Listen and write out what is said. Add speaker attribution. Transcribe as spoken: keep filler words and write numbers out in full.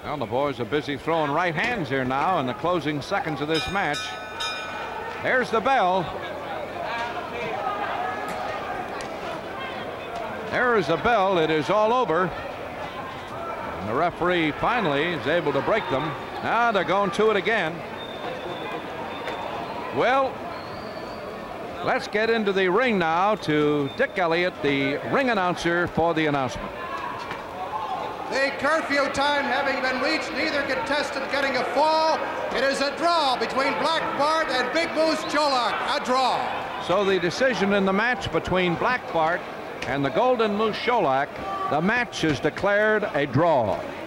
Speaker 1: Well, the boys are busy throwing right hands here now in the closing seconds of this match. There's the bell. There is the bell. It is all over. And the referee finally is able to break them. Now they're going to it again. Well, let's get into the ring now to Dick Elliott, the ring announcer for the announcement.
Speaker 2: The curfew time having been reached, neither contestant getting a fall. It is a draw between Black Bart and Big Moose Cholak. A draw.
Speaker 1: So the decision in the match between Black Bart and the Golden Moose Cholak, the match is declared a draw.